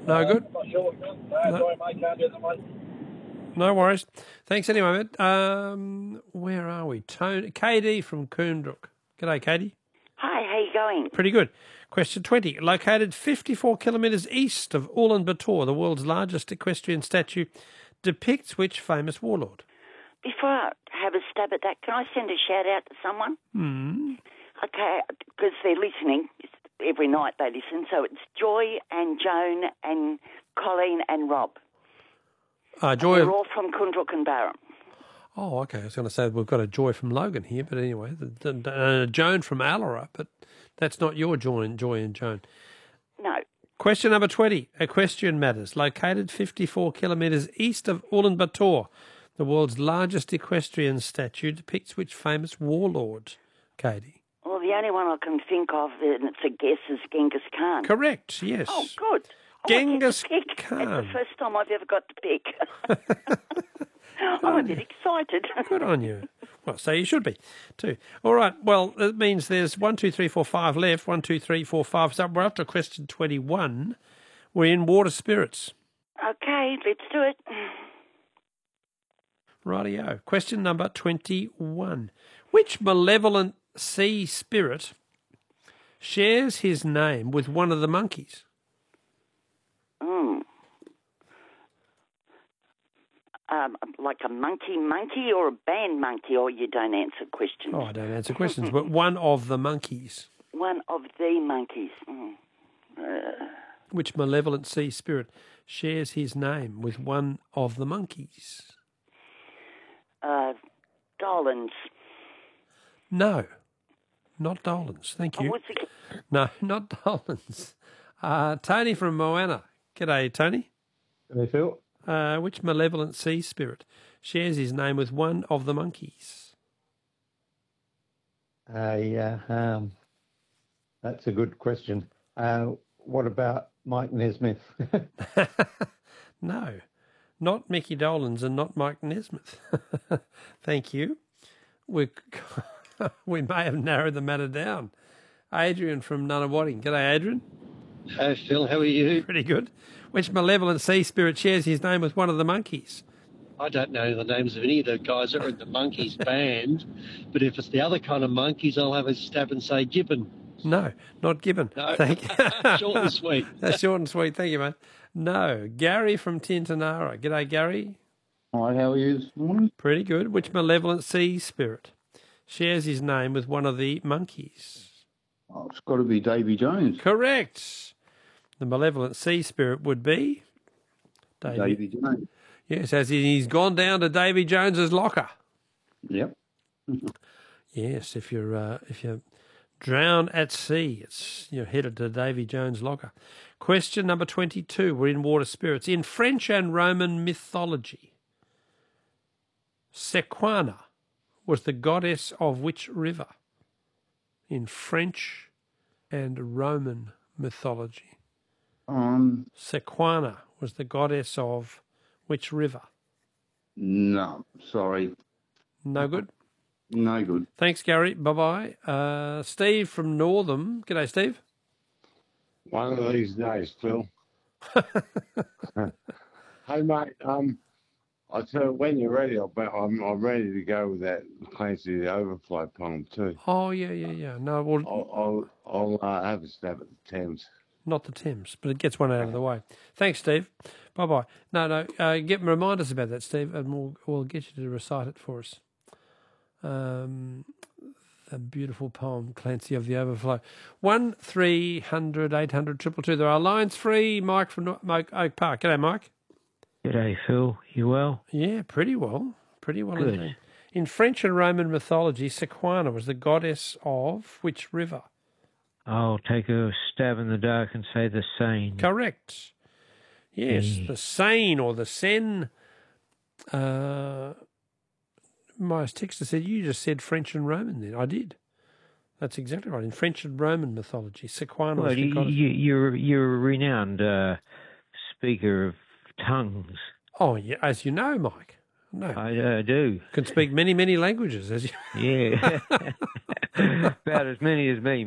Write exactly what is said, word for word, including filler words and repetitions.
No good? I'm not sure. No, No. sorry, mate, can't do that one. No worries. Thanks anyway, mate. Um, where are we? Tony, K D from Coombrook. G'day, Katie. Hi, how you going? Pretty good. Question twenty. Located fifty-four kilometres east of Ulaanbaatar, the world's largest equestrian statue, depicts which famous warlord? Before I have a stab at that, can I send a shout out to someone? Hmm. Okay, because they're listening. Every night they listen. So it's Joy and Joan and Colleen and Rob. Uh, Joy. They're all from Coombrook and Barham. Oh, okay. I was going to say we've got a Joy from Logan here, but anyway, the, the, uh, Joan from Allara, but that's not your Joy and, Joy and Joan. No. Question number twenty. Equestrian matters. Located fifty-four kilometres east of Ulaanbaatar, the world's largest equestrian statue depicts which famous warlord, Katie? Well, the only one I can think of, and it's a guess, is Genghis Khan. Correct, yes. Oh, good. Genghis I get to pick. Khan. It's the first time I've ever got to pick. I'm a bit excited. Good on you. Well, so you should be, too. All right, well, that means there's one, two, three, four, five left. One, two, three, four, five. So we're up to question twenty-one. We're in water spirits. Okay, let's do it. Rightio. Question number twenty-one. Which malevolent sea spirit shares his name with one of the monkeys? Mm. Um, like a monkey monkey or a band monkey, or you don't answer questions? Oh, I don't answer questions, but one of the monkeys. One of the monkeys. Mm. Uh, Which malevolent sea spirit shares his name with one of the monkeys? uh, Dolans. No, not Dolans. Thank Oh, you. what's it? No, not Dolans. Uh, Tony from Moana. G'day, Tony. They feel Uh, which malevolent sea spirit shares his name with one of the monkeys? uh, yeah, um, that's a good question. Uh, what about Mike Nesmith? No, not Mickey Dolans and not Mike Nesmith. Thank you. We we may have narrowed the matter down. Adrian from Nunawading. G'day, Adrian. Hey, Phil, how are you? Pretty good. Which malevolent sea spirit shares his name with one of the monkeys? I don't know the names of any of the guys that are in the Monkeys band, but if it's the other kind of monkeys, I'll have a stab and say Gibbon. No, not Gibbon. No. Thank you. Short and sweet. That's short and sweet. Thank you, mate. No, Gary from Tintinara. G'day, Gary. Hi, how are you this morning? Pretty good. Which malevolent sea spirit shares his name with one of the monkeys? Oh, it's got to be Davy Jones. Correct. The malevolent sea spirit would be Davy. Davy Jones. Yes, as in he's gone down to Davy Jones's locker. Yep. Yes, if you're uh, if you drown at sea, it's you're headed to Davy Jones' locker. Question number twenty-two. We're in water spirits. In French and Roman mythology, Sequana was the goddess of which river? In French and Roman mythology, Um, Sequana was the goddess of which river? no, sorry. No good. No good. Thanks, Gary. Bye-bye. Uh, Steve from Northam. G'day, Steve. One of these days, Phil. Hey, mate, um, I tell you, when you're ready, I'll be, I'm, I'm ready to go with that Clancy the Overflow poem too. Oh, yeah, yeah, yeah. No, well, I'll, I'll, I'll uh, have a stab at the Thames. not the Thames, but it gets one out of the way. Thanks, Steve. Bye-bye. No, no, uh, get remind us about that, Steve, and we'll, we'll get you to recite it for us. Um, a beautiful poem, Clancy of the Overflow. One three hundred eight hundred triple two. There are lines free. Mike from Oak Oak Park. G'day, Mike. G'day, Phil. You well? Yeah, pretty well. Pretty well Good. indeed. In French and Roman mythology, Sequana was the goddess of which river? I'll take a stab in the dark and say the Seine. Correct. Yes, Mm. the Seine or the Seine. Uh, my texter said, you just said French and Roman then. I did. That's exactly right. In French and Roman mythology, Sequana Well, was the you, goddess. you, you're, you're a renowned uh, speaker of tongues. Oh, yeah, as you know, Mike. No. I uh, do. Can speak many, many languages, as you... Yeah. About as many as me.